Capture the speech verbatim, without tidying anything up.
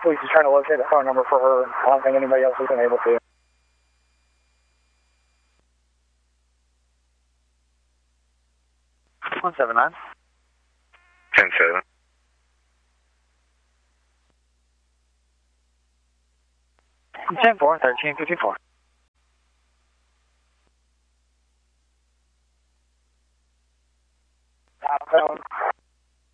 Police is trying to locate a phone number for her. I don't think anybody else has been able to. one seven nine. ten seven. ten four, thirteen fifty-four. Uh,